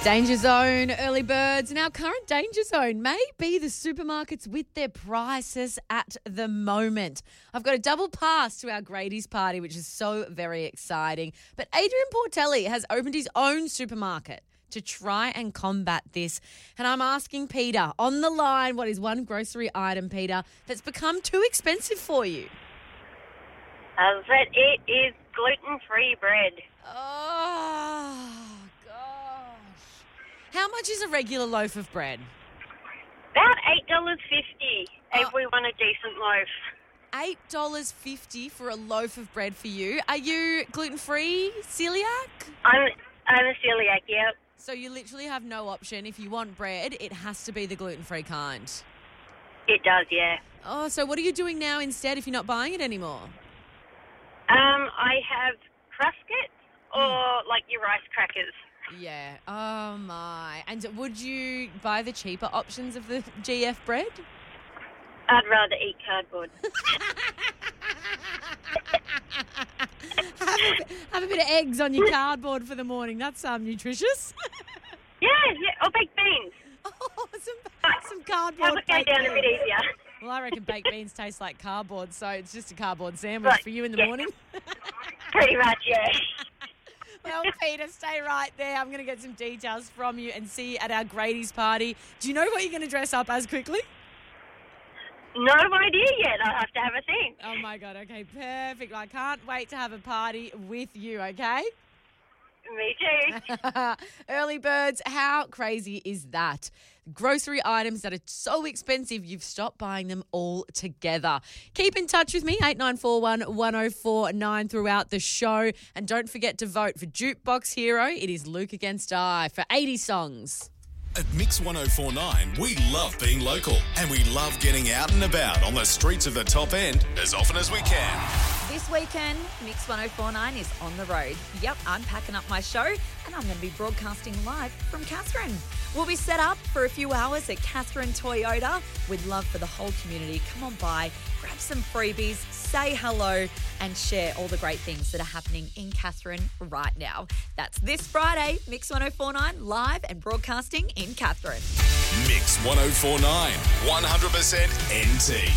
Danger Zone, early birds. Now, current Danger Zone may be the supermarkets with their prices at the moment. I've got a double pass to our Grady's party, which is so very exciting. But Adrian Portelli has opened his own supermarket to try and combat this. And I'm asking Peter on the line, what is one grocery item, Peter, that's become too expensive for you? But it is gluten-free bread. Oh, gosh. How much is a regular loaf of bread? About $8.50 if we want a decent loaf. $8.50 for a loaf of bread for you. Are you gluten-free, celiac? I'm a celiac, yep. So you literally have no option. If you want bread, it has to be the gluten-free kind. It does, yeah. Oh, so what are you doing now instead if you're not buying it anymore? I have Cruskits or like your rice crackers. Yeah. Oh, my. And would you buy the cheaper options of the GF bread? I'd rather eat cardboard. have a bit of eggs on your cardboard for the morning. That's nutritious. Yeah, or baked beans. Oh, some cardboard. Have it go down a bit easier. Well, I reckon baked beans taste like cardboard, so it's just a cardboard sandwich for you in the morning. Pretty much, yeah. Well, Peter, stay right there. I'm going to get some details from you and see you at our Grady's party. Do you know what you're going to dress up as quickly? No idea yet. I'll have to have a think. Oh, my God. Okay, perfect. I can't wait to have a party with you, okay? Me too. Early birds, how crazy is that? Grocery items that are so expensive, you've stopped buying them altogether. Keep in touch with me, 8941 1049 throughout the show. And don't forget to vote for Jukebox Hero. It is Luke Against I for 80 songs. At Mix 1049, we love being local and we love getting out and about on the streets of the top end as often as we can. This weekend, Mix 1049 is on the road. Yep, I'm packing up my show and I'm going to be broadcasting live from Katherine. We'll be set up for a few hours at Katherine Toyota. We'd love for the whole community. Come on by, grab some freebies, say hello and share all the great things that are happening in Katherine right now. That's this Friday, Mix 1049 live and broadcasting in Katherine. Mix 1049, 100% NT.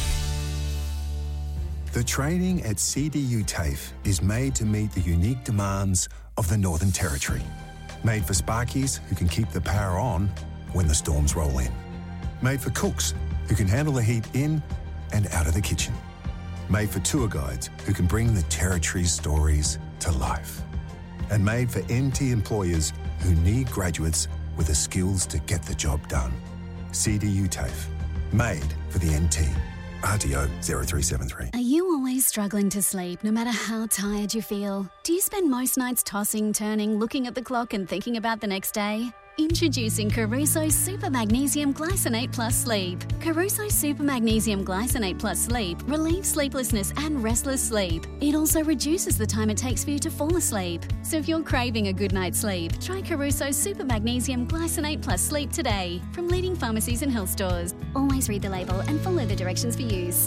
The training at CDU TAFE is made to meet the unique demands of the Northern Territory. Made for Sparkies who can keep the power on when the storms roll in. Made for cooks who can handle the heat in and out of the kitchen. Made for tour guides who can bring the Territory's stories to life. And made for NT employers who need graduates with the skills to get the job done. CDU TAFE. Made for the NT. RTO 0373. Are you always struggling to sleep no matter how tired you feel? Do you spend most nights tossing, turning, looking at the clock and thinking about the next day? Introducing Caruso Super Magnesium Glycinate Plus Sleep. Caruso Super Magnesium Glycinate Plus Sleep relieves sleeplessness and restless sleep. It also reduces the time it takes for you to fall asleep. So if you're craving a good night's sleep, try Caruso Super Magnesium Glycinate Plus Sleep today from leading pharmacies and health stores. Always read the label and follow the directions for use.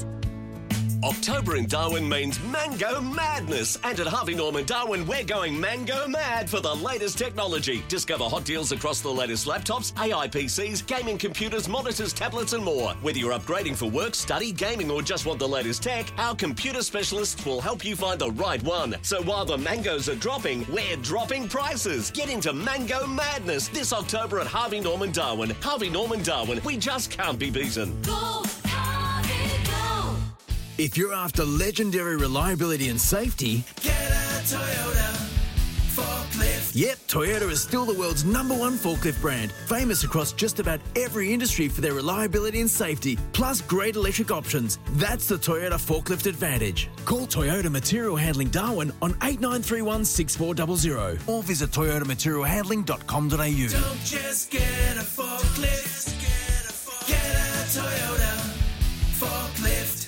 October in Darwin means Mango Madness. And at Harvey Norman Darwin, we're going Mango Mad for the latest technology. Discover hot deals across the latest laptops, AI PCs, gaming computers, monitors, tablets and more. Whether you're upgrading for work, study, gaming or just want the latest tech, our computer specialists will help you find the right one. So while the mangoes are dropping, we're dropping prices. Get into Mango Madness this October at Harvey Norman Darwin. Harvey Norman Darwin, we just can't be beaten. Go, Harvey, go! If you're after legendary reliability and safety, get a Toyota forklift. Yep, Toyota is still the world's #1 forklift brand, famous across just about every industry for their reliability and safety, plus great electric options. That's the Toyota Forklift Advantage. Call Toyota Material Handling Darwin on 8931 6400 or visit toyotamaterialhandling.com.au. Don't just get a forklift, get a Toyota forklift.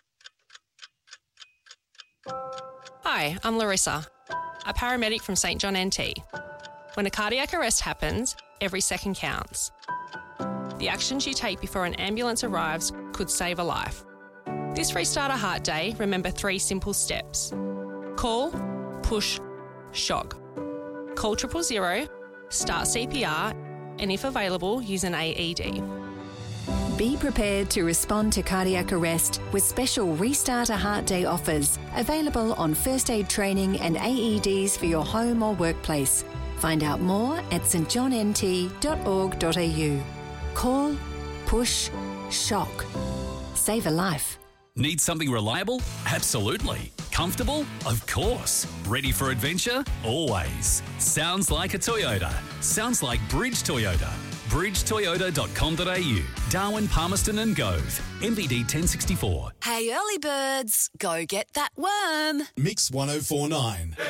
Hi, I'm Larissa, a paramedic from St John NT. When a cardiac arrest happens, every second counts. The actions you take before an ambulance arrives could save a life. This Restart a Heart Day, remember 3 simple steps. Call, push, shock. Call 000, start CPR, and if available, use an AED. Be prepared to respond to cardiac arrest with special Restart a Heart Day offers available on first aid training and AEDs for your home or workplace. Find out more at stjohnnt.org.au. Call, push, shock. Save a life. Need something reliable? Absolutely. Comfortable? Of course. Ready for adventure? Always. Sounds like a Toyota. Sounds like Bridge Toyota. bridgetoyota.com.au. Darwin, Palmerston and Gove. MVD 1064. Hey, early birds, go get that worm. Mix 1049.